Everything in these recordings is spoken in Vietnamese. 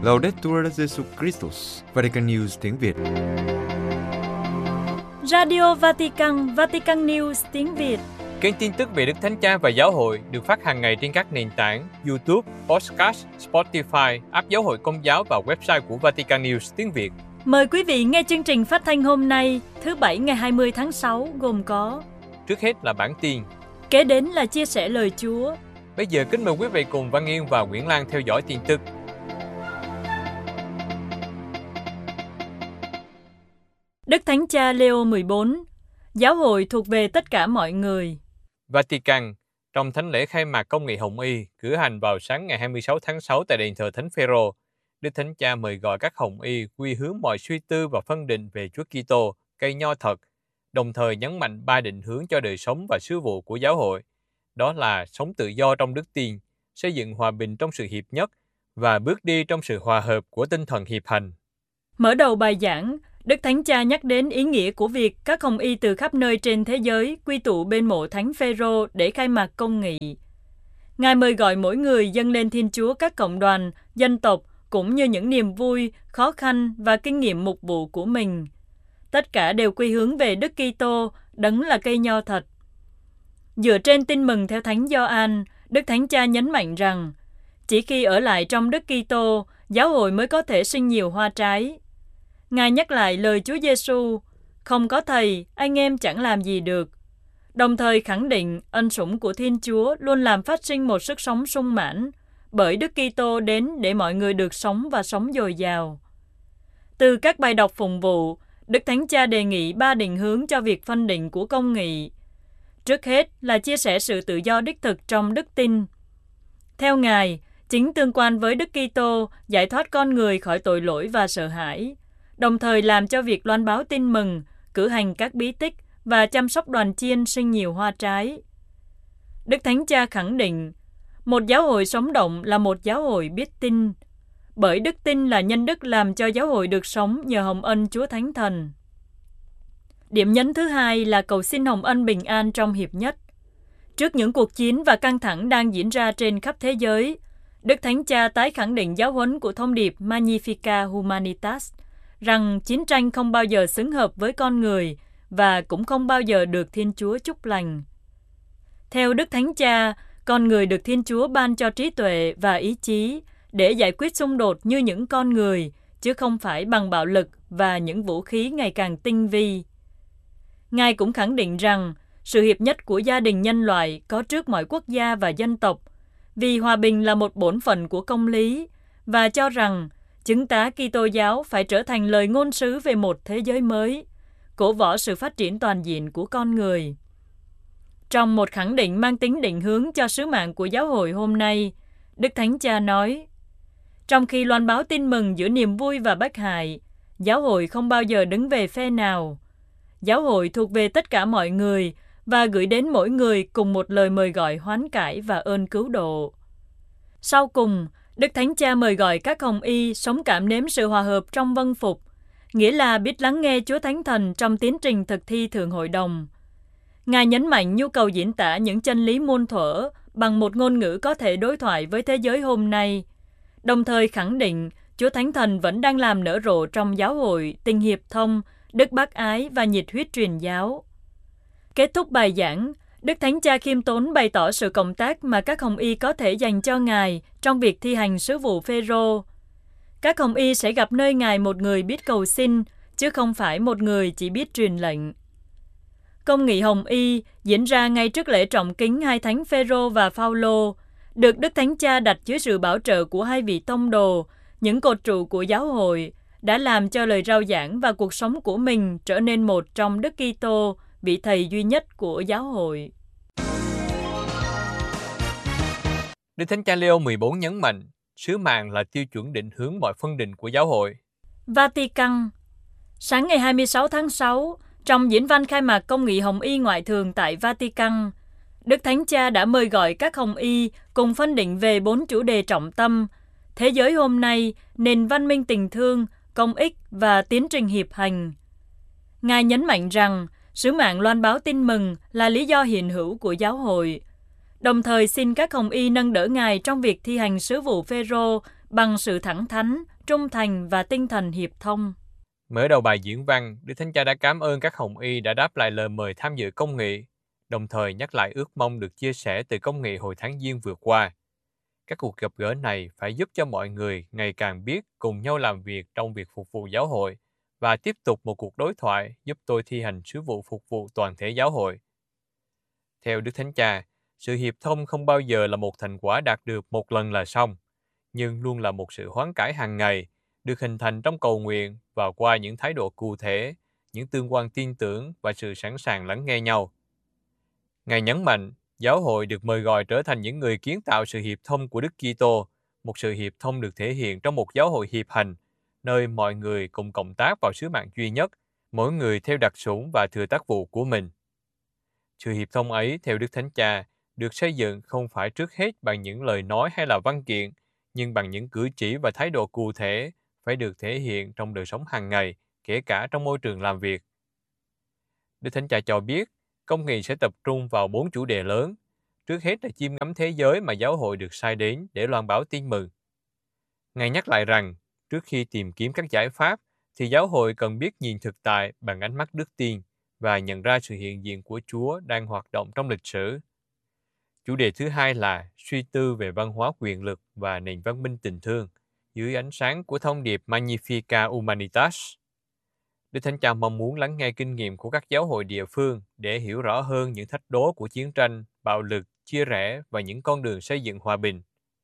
Laudetur Jesus Christus, Vatican News tiếng Việt. Radio Vatican, Vatican News tiếng Việt. Kênh tin tức về Đức Thánh Cha và Giáo hội được phát hàng ngày trên các nền tảng YouTube, Podcast, Spotify, app Giáo hội Công giáo và website của Vatican News tiếng Việt. Mời quý vị nghe chương trình phát thanh hôm nay, thứ Bảy ngày 20 tháng 6 gồm có: Trước hết là bản tin, kế đến là chia sẻ lời Chúa. Bây giờ kính mời quý vị cùng Văn Yên và Nguyễn Lan theo dõi tin tức. Đức Thánh Cha Leo 14, Giáo hội thuộc về tất cả mọi người. Vatican, trong thánh lễ khai mạc công nghị Hồng Y cử hành vào sáng ngày 26 tháng 6 tại đền thờ Thánh Phêrô, Đức Thánh Cha mời gọi các Hồng Y quy hướng mọi suy tư và phân định về Chúa Kitô, cây nho thật, đồng thời nhấn mạnh 3 định hướng cho đời sống và sứ vụ của giáo hội. Đó là sống tự do trong đức tin, xây dựng hòa bình trong sự hiệp nhất và bước đi trong sự hòa hợp của tinh thần hiệp hành. Mở đầu bài giảng, Đức Thánh Cha nhắc đến ý nghĩa của việc các Hồng Y từ khắp nơi trên thế giới quy tụ bên mộ Thánh Phêrô để khai mạc công nghị. Ngài mời gọi mỗi người dâng lên Thiên Chúa các cộng đoàn, dân tộc cũng như những niềm vui, khó khăn và kinh nghiệm mục vụ của mình. Tất cả đều quy hướng về Đức Kitô, đấng là cây nho thật. Dựa trên tin mừng theo Thánh Gioan, Đức Thánh Cha nhấn mạnh rằng chỉ khi ở lại trong Đức Kitô, giáo hội mới có thể sinh nhiều hoa trái. Ngài nhắc lại lời Chúa Giêsu: không có Thầy, anh em chẳng làm gì được. Đồng thời khẳng định ân sủng của Thiên Chúa luôn làm phát sinh một sức sống sung mãn, bởi Đức Kitô đến để mọi người được sống và sống dồi dào. Từ các bài đọc phụng vụ, Đức Thánh Cha đề nghị 3 định hướng cho việc phân định của công nghị. Trước hết là chia sẻ sự tự do đích thực trong đức tin. Theo Ngài, chính tương quan với Đức Kitô giải thoát con người khỏi tội lỗi và sợ hãi, đồng thời làm cho việc loan báo tin mừng, cử hành các bí tích và chăm sóc đoàn chiên sinh nhiều hoa trái. Đức Thánh Cha khẳng định, một giáo hội sống động là một giáo hội biết tin, bởi đức tin là nhân đức làm cho giáo hội được sống nhờ hồng ân Chúa Thánh Thần. Điểm nhấn thứ hai là cầu xin hồng ân bình an trong hiệp nhất. Trước những cuộc chiến và căng thẳng đang diễn ra trên khắp thế giới, Đức Thánh Cha tái khẳng định giáo huấn của thông điệp Magnificat Humanitas, rằng chiến tranh không bao giờ xứng hợp với con người và cũng không bao giờ được Thiên Chúa chúc lành. Theo Đức Thánh Cha, con người được Thiên Chúa ban cho trí tuệ và ý chí để giải quyết xung đột như những con người, chứ không phải bằng bạo lực và những vũ khí ngày càng tinh vi. Ngài cũng khẳng định rằng sự hiệp nhất của gia đình nhân loại có trước mọi quốc gia và dân tộc, vì hòa bình là một bổn phận của công lý, và cho rằng chứng tá Kitô giáo phải trở thành lời ngôn sứ về một thế giới mới, cổ võ sự phát triển toàn diện của con người. Trong một khẳng định mang tính định hướng cho sứ mạng của giáo hội hôm nay, Đức Thánh Cha nói: trong khi loan báo tin mừng giữa niềm vui và bách hại, giáo hội không bao giờ đứng về phe nào. Giáo hội thuộc về tất cả mọi người và gửi đến mỗi người cùng một lời mời gọi hoán cải và ơn cứu độ. Sau cùng, Đức Thánh Cha mời gọi các Hồng Y sống cảm nếm sự hòa hợp trong vâng phục, nghĩa là biết lắng nghe Chúa Thánh Thần trong tiến trình thực thi Thượng Hội đồng. Ngài nhấn mạnh nhu cầu diễn tả những chân lý muôn thuở bằng một ngôn ngữ có thể đối thoại với thế giới hôm nay, đồng thời khẳng định Chúa Thánh Thần vẫn đang làm nở rộ trong giáo hội tình hiệp thông, đức bác ái và nhiệt huyết truyền giáo. Kết thúc bài giảng, Đức Thánh Cha khiêm tốn bày tỏ sự cộng tác mà các Hồng Y có thể dành cho Ngài trong việc thi hành sứ vụ Phêrô. Các Hồng Y sẽ gặp nơi Ngài một người biết cầu xin, chứ không phải một người chỉ biết truyền lệnh. Công nghị Hồng Y diễn ra ngay trước lễ trọng kính hai thánh Phêrô và Phaolô, được Đức Thánh Cha đặt dưới sự bảo trợ của hai vị tông đồ, những cột trụ của giáo hội, đã làm cho lời rao giảng và cuộc sống của mình trở nên một trong Đức Kitô, vị Thầy duy nhất của giáo hội. Đức Thánh Cha Leo 14 nhấn mạnh, sứ mạng là tiêu chuẩn định hướng mọi phân định của giáo hội. Vatican. Sáng ngày 26 tháng 6, trong diễn văn khai mạc công nghị Hồng Y ngoại thường tại Vatican, Đức Thánh Cha đã mời gọi các Hồng Y cùng phân định về 4 chủ đề trọng tâm: thế giới hôm nay, nền văn minh tình thương, công ích và tiến trình hiệp hành. Ngài nhấn mạnh rằng sứ mạng loan báo tin mừng là lý do hiện hữu của giáo hội, đồng thời xin các Hồng Y nâng đỡ Ngài trong việc thi hành sứ vụ Phêrô bằng sự thẳng thắn, trung thành và tinh thần hiệp thông. Mở đầu bài diễn văn, Đức Thánh Cha đã cảm ơn các hồng y đã đáp lại lời mời tham dự công nghị, đồng thời nhắc lại ước mong được chia sẻ từ công nghị hồi tháng Giêng vừa qua. Các cuộc gặp gỡ này phải giúp cho mọi người ngày càng biết cùng nhau làm việc trong việc phục vụ giáo hội và tiếp tục một cuộc đối thoại giúp tôi thi hành sứ vụ phục vụ toàn thể giáo hội. Theo Đức Thánh Cha, sự hiệp thông không bao giờ là một thành quả đạt được một lần là xong, nhưng luôn là một sự hoán cải hàng ngày, được hình thành trong cầu nguyện và qua những thái độ cụ thể, những tương quan tin tưởng và sự sẵn sàng lắng nghe nhau. Ngài nhấn mạnh, giáo hội được mời gọi trở thành những người kiến tạo sự hiệp thông của Đức Kitô, một sự hiệp thông được thể hiện trong một giáo hội hiệp hành, nơi mọi người cùng cộng tác vào sứ mạng duy nhất, mỗi người theo đặc sủng và thừa tác vụ của mình. Sự hiệp thông ấy, theo Đức Thánh Cha, được xây dựng không phải trước hết bằng những lời nói hay là văn kiện, nhưng bằng những cử chỉ và thái độ cụ thể, phải được thể hiện trong đời sống hàng ngày, kể cả trong môi trường làm việc. Đức Thánh Cha cho biết, công nghị sẽ tập trung vào 4 chủ đề lớn. Trước hết là chiêm ngắm thế giới mà giáo hội được sai đến để loan báo tin mừng. Ngài nhắc lại rằng, trước khi tìm kiếm các giải pháp, thì giáo hội cần biết nhìn thực tại bằng ánh mắt đức tin và nhận ra sự hiện diện của Chúa đang hoạt động trong lịch sử. Chủ đề thứ hai là suy tư về văn hóa quyền lực và nền văn minh tình thương, dưới ánh sáng của thông điệp Magnificat Humanitas. Đức Thánh Cha mong muốn lắng nghe kinh nghiệm của các giáo hội địa phương để hiểu rõ hơn những thách đố của chiến tranh, bạo lực, chia rẽ và những con đường xây dựng hòa bình.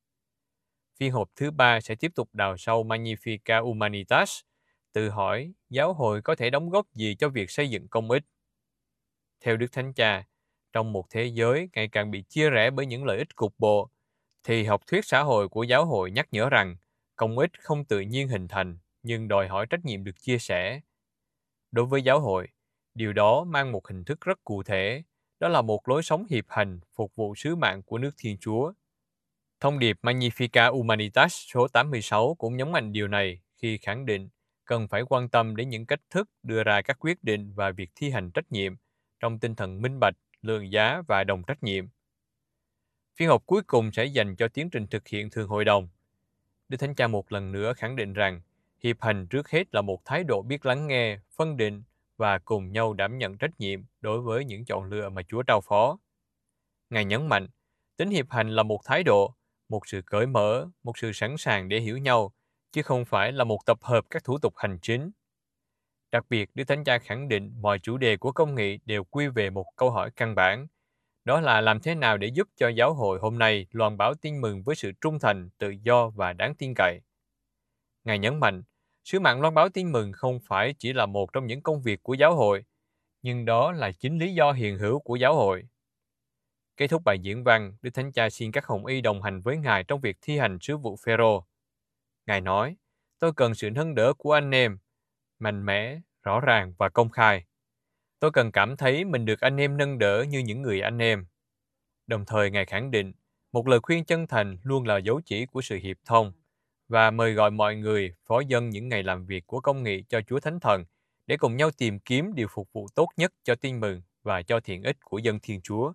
Phiên họp thứ 3 sẽ tiếp tục đào sâu Magnificat Humanitas, tự hỏi giáo hội có thể đóng góp gì cho việc xây dựng công ích. Theo Đức Thánh Cha, trong một thế giới ngày càng bị chia rẽ bởi những lợi ích cục bộ, thì học thuyết xã hội của giáo hội nhắc nhở rằng công ích không tự nhiên hình thành, nhưng đòi hỏi trách nhiệm được chia sẻ. Đối với giáo hội, điều đó mang một hình thức rất cụ thể, đó là một lối sống hiệp hành phục vụ sứ mạng của nước Thiên Chúa. Thông điệp Magnificat Humanitas số 86 cũng nhấn mạnh điều này khi khẳng định cần phải quan tâm đến những cách thức đưa ra các quyết định và việc thi hành trách nhiệm trong tinh thần minh bạch, lượng giá và đồng trách nhiệm. Phiên họp cuối cùng sẽ dành cho tiến trình thực hiện thường hội đồng. Đức Thánh Cha một lần nữa khẳng định rằng hiệp hành trước hết là một thái độ biết lắng nghe, phân định và cùng nhau đảm nhận trách nhiệm đối với những chọn lựa mà Chúa trao phó. Ngài nhấn mạnh, tính hiệp hành là một thái độ, một sự cởi mở, một sự sẵn sàng để hiểu nhau, chứ không phải là một tập hợp các thủ tục hành chính. Đặc biệt, Đức Thánh Cha khẳng định mọi chủ đề của công nghị đều quy về một câu hỏi căn bản, đó là làm thế nào để giúp cho giáo hội hôm nay loan báo tin mừng với sự trung thành, tự do và đáng tin cậy. Ngài nhấn mạnh, sứ mạng loan báo tin mừng không phải chỉ là một trong những công việc của giáo hội, nhưng đó là chính lý do hiện hữu của giáo hội. Kết thúc bài diễn văn, Đức Thánh Cha xin các hồng y đồng hành với Ngài trong việc thi hành sứ vụ Phêrô. Ngài nói, tôi cần sự nâng đỡ của anh em, mạnh mẽ, rõ ràng và công khai. Tôi cần cảm thấy mình được anh em nâng đỡ như những người anh em. Đồng thời Ngài khẳng định, một lời khuyên chân thành luôn là dấu chỉ của sự hiệp thông, và mời gọi mọi người phó dâng những ngày làm việc của công nghị cho Chúa Thánh Thần để cùng nhau tìm kiếm điều phục vụ tốt nhất cho tin mừng và cho thiện ích của dân Thiên Chúa.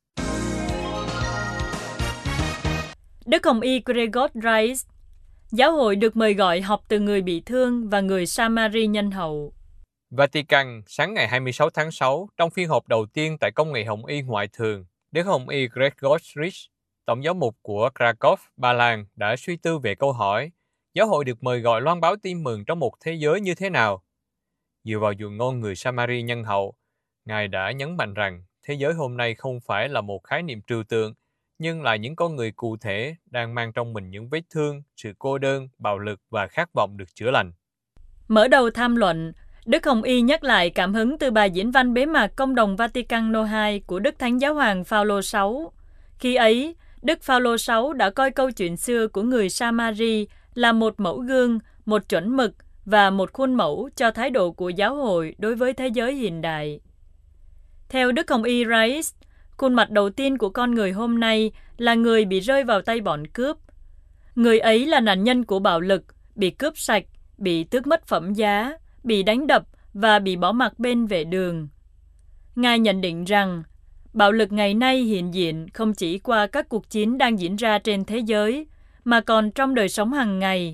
Đức Hồng y Gregor Rice, giáo hội được mời gọi học từ người bị thương và người Samari nhân hậu. Vatican, sáng ngày 26 tháng 6, trong phiên họp đầu tiên tại công nghị Hồng y ngoại thường, Đức Hồng y Gregor Rice, Tổng giám mục của Krakow, Ba Lan, đã suy tư về câu hỏi giáo hội được mời gọi loan báo tin mừng trong một thế giới như thế nào. Dựa vào dụ ngôn người Samari nhân hậu, Ngài đã nhấn mạnh rằng thế giới hôm nay không phải là một khái niệm trừu tượng, nhưng là những con người cụ thể đang mang trong mình những vết thương, sự cô đơn, bạo lực và khát vọng được chữa lành. Mở đầu tham luận, Đức Hồng y nhắc lại cảm hứng từ bài diễn văn bế mạc Công đồng Vatican II của Đức Thánh Giáo hoàng Phaolô VI. Khi ấy, Đức Phaolô VI đã coi câu chuyện xưa của người Samari là một mẫu gương, một chuẩn mực và một khuôn mẫu cho thái độ của giáo hội đối với thế giới hiện đại. Theo Đức Hồng y Rice, khuôn mặt đầu tiên của con người hôm nay là người bị rơi vào tay bọn cướp. Người ấy là nạn nhân của bạo lực, bị cướp sạch, bị tước mất phẩm giá, bị đánh đập và bị bỏ mặc bên vệ đường. Ngài nhận định rằng, bạo lực ngày nay hiện diện không chỉ qua các cuộc chiến đang diễn ra trên thế giới, mà còn trong đời sống hàng ngày,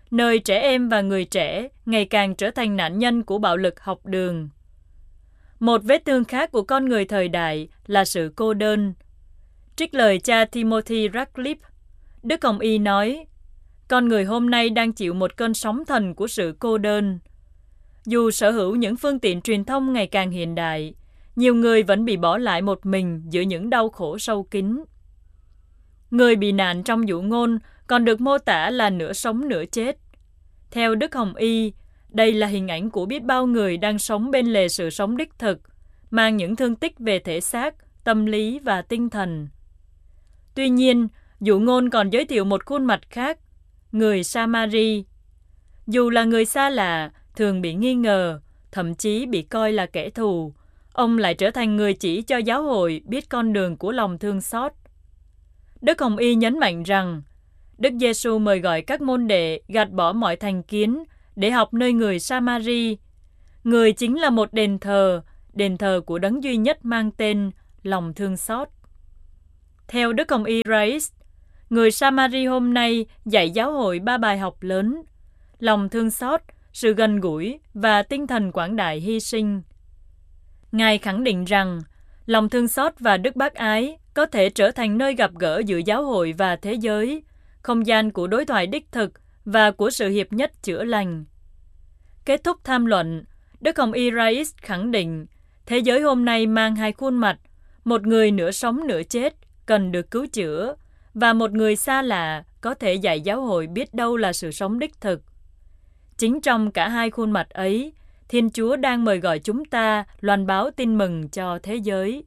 nơi trẻ em và người trẻ ngày càng trở thành nạn nhân của bạo lực học đường. Một vết thương khác của con người thời đại là sự cô đơn. Trích lời cha Timothy Radcliffe, Đức Hồng Y nói, con người hôm nay đang chịu một cơn sóng thần của sự cô đơn. Dù sở hữu những phương tiện truyền thông ngày càng hiện đại, nhiều người vẫn bị bỏ lại một mình giữa những đau khổ sâu kín. Người bị nạn trong dụ ngôn còn được mô tả là nửa sống nửa chết. Theo Đức Hồng Y, đây là hình ảnh của biết bao người đang sống bên lề sự sống đích thực, mang những thương tích về thể xác, tâm lý và tinh thần. Tuy nhiên, dụ ngôn còn giới thiệu một khuôn mặt khác, người Samari. Dù là người xa lạ, thường bị nghi ngờ, thậm chí bị coi là kẻ thù, ông lại trở thành người chỉ cho giáo hội biết con đường của lòng thương xót. Đức Hồng Y nhấn mạnh rằng, Đức Giêsu mời gọi các môn đệ gạt bỏ mọi thành kiến để học nơi người Samari. Người chính là một đền thờ của đấng duy nhất mang tên lòng thương xót. Theo Đức Hồng Y Rais, người Samari hôm nay dạy giáo hội 3 bài học lớn: lòng thương xót, sự gần gũi và tinh thần quảng đại hy sinh. Ngài khẳng định rằng lòng thương xót và đức bác ái có thể trở thành nơi gặp gỡ giữa giáo hội và thế giới, không gian của đối thoại đích thực và của sự hiệp nhất chữa lành. Kết thúc tham luận, Đức Hồng Y Rais khẳng định thế giới hôm nay mang hai khuôn mặt, một người nửa sống nửa chết cần được cứu chữa, và một người xa lạ có thể dạy giáo hội biết đâu là sự sống đích thực. Chính trong cả hai khuôn mặt ấy, Thiên Chúa đang mời gọi chúng ta loan báo tin mừng cho thế giới.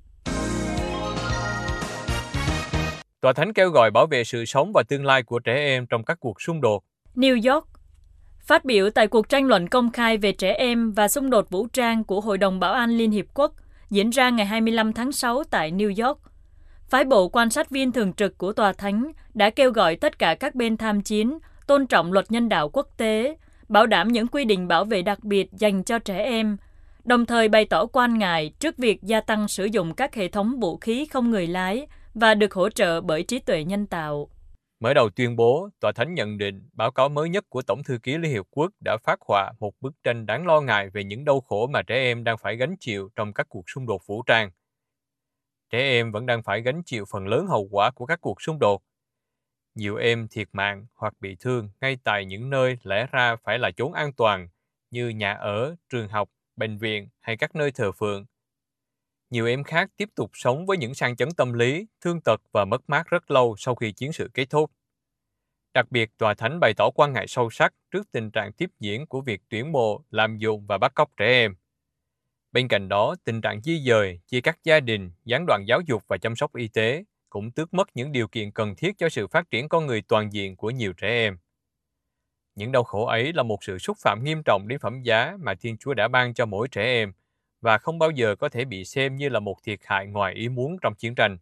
Tòa Thánh kêu gọi bảo vệ sự sống và tương lai của trẻ em trong các cuộc xung đột. New York. Phát biểu tại cuộc tranh luận công khai về trẻ em và xung đột vũ trang của Hội đồng Bảo an Liên Hiệp Quốc diễn ra ngày 25 tháng 6 tại New York, phái bộ quan sát viên thường trực của Tòa Thánh đã kêu gọi tất cả các bên tham chiến tôn trọng luật nhân đạo quốc tế, bảo đảm những quy định bảo vệ đặc biệt dành cho trẻ em, đồng thời bày tỏ quan ngại trước việc gia tăng sử dụng các hệ thống vũ khí không người lái và được hỗ trợ bởi trí tuệ nhân tạo. Mở đầu tuyên bố, Tòa Thánh nhận định báo cáo mới nhất của Tổng thư ký Liên Hiệp Quốc đã phác họa một bức tranh đáng lo ngại về những đau khổ mà trẻ em đang phải gánh chịu trong các cuộc xung đột vũ trang. Trẻ em vẫn đang phải gánh chịu phần lớn hậu quả của các cuộc xung đột. Nhiều em thiệt mạng hoặc bị thương ngay tại những nơi lẽ ra phải là chốn an toàn như nhà ở, trường học, bệnh viện hay các nơi thờ phượng. Nhiều em khác tiếp tục sống với những sang chấn tâm lý, thương tật và mất mát rất lâu sau khi chiến sự kết thúc. Đặc biệt, Tòa Thánh bày tỏ quan ngại sâu sắc trước tình trạng tiếp diễn của việc tuyển mộ, lạm dụng và bắt cóc trẻ em. Bên cạnh đó, tình trạng di dời, chia cắt gia đình, gián đoạn giáo dục và chăm sóc y tế cũng tước mất những điều kiện cần thiết cho sự phát triển con người toàn diện của nhiều trẻ em. Những đau khổ ấy là một sự xúc phạm nghiêm trọng đến phẩm giá mà Thiên Chúa đã ban cho mỗi trẻ em và không bao giờ có thể bị xem như là một thiệt hại ngoài ý muốn trong chiến tranh.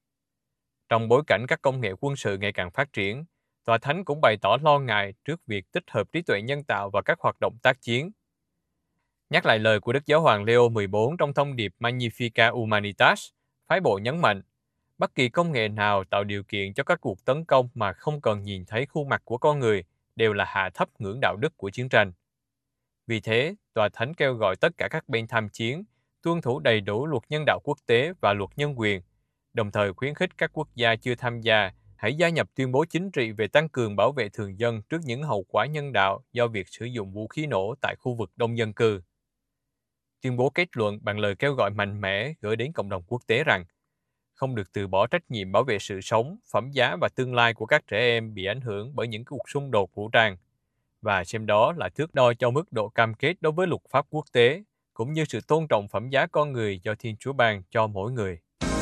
Trong bối cảnh các công nghệ quân sự ngày càng phát triển, Tòa Thánh cũng bày tỏ lo ngại trước việc tích hợp trí tuệ nhân tạo vào các hoạt động tác chiến. Nhắc lại lời của Đức Giáo hoàng Leo XIV trong thông điệp Magnificat Humanitas, phái bộ nhấn mạnh, bất kỳ công nghệ nào tạo điều kiện cho các cuộc tấn công mà không cần nhìn thấy khuôn mặt của con người đều là hạ thấp ngưỡng đạo đức của chiến tranh. Vì thế, Tòa Thánh kêu gọi tất cả các bên tham chiến tuân thủ đầy đủ luật nhân đạo quốc tế và luật nhân quyền, đồng thời khuyến khích các quốc gia chưa tham gia hãy gia nhập tuyên bố chính trị về tăng cường bảo vệ thường dân trước những hậu quả nhân đạo do việc sử dụng vũ khí nổ tại khu vực đông dân cư. Tuyên bố kết luận bằng lời kêu gọi mạnh mẽ gửi đến cộng đồng quốc tế rằng không được từ bỏ trách nhiệm bảo vệ sự sống, phẩm giá và tương lai của các trẻ em bị ảnh hưởng bởi những cuộc xung đột vũ trang, và xem đó là thước đo cho mức độ cam kết đối với luật pháp quốc tế, cũng như sự tôn trọng phẩm giá con người do Thiên Chúa ban cho mỗi người.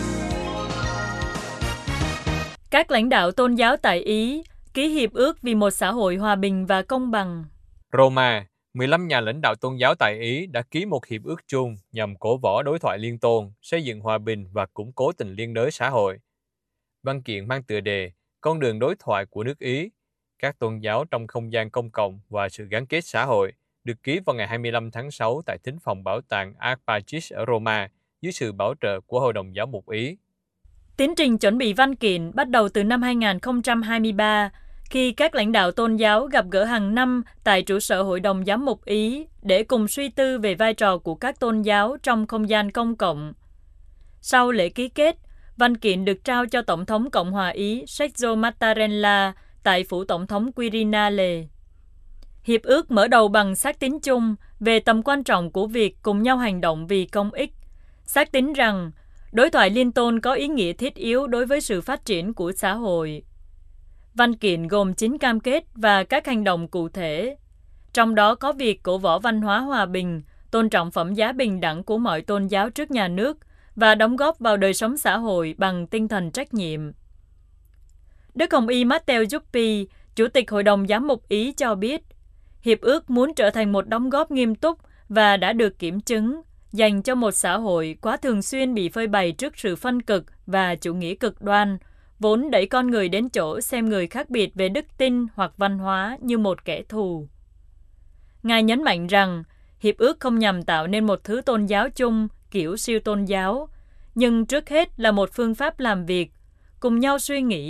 Các lãnh đạo tôn giáo tại Ý ký hiệp ước vì một xã hội hòa bình và công bằng. Roma, 15 nhà lãnh đạo tôn giáo tại Ý đã ký một hiệp ước chung nhằm cổ võ đối thoại liên tôn, xây dựng hòa bình và củng cố tình liên đới xã hội. Văn kiện mang tựa đề Con đường đối thoại của nước Ý, các tôn giáo trong không gian công cộng và sự gắn kết xã hội được ký vào ngày 25 tháng 6 tại thính phòng bảo tàng Arpachis ở Roma dưới sự bảo trợ của Hội đồng Giáo mục Ý. Tiến trình chuẩn bị văn kiện bắt đầu từ năm 2023 khi các lãnh đạo tôn giáo gặp gỡ hàng năm tại trụ sở Hội đồng Giám mục Ý để cùng suy tư về vai trò của các tôn giáo trong không gian công cộng. Sau lễ ký kết, văn kiện được trao cho Tổng thống Cộng hòa Ý Sergio Mattarella tại phủ Tổng thống Quirinale. Hiệp ước mở đầu bằng xác tín chung về tầm quan trọng của việc cùng nhau hành động vì công ích, xác tín rằng đối thoại liên tôn có ý nghĩa thiết yếu đối với sự phát triển của xã hội. Văn kiện gồm 9 cam kết và các hành động cụ thể, trong đó có việc cổ võ văn hóa hòa bình, tôn trọng phẩm giá bình đẳng của mọi tôn giáo trước nhà nước và đóng góp vào đời sống xã hội bằng tinh thần trách nhiệm. Đức Hồng y Matteo Zuppi, Chủ tịch Hội đồng Giám mục Ý cho biết, Hiệp ước muốn trở thành một đóng góp nghiêm túc và đã được kiểm chứng, dành cho một xã hội quá thường xuyên bị phơi bày trước sự phân cực và chủ nghĩa cực đoan, vốn đẩy con người đến chỗ xem người khác biệt về đức tin hoặc văn hóa như một kẻ thù. Ngài nhấn mạnh rằng, Hiệp ước không nhằm tạo nên một thứ tôn giáo chung kiểu siêu tôn giáo, nhưng trước hết là một phương pháp làm việc, cùng nhau suy nghĩ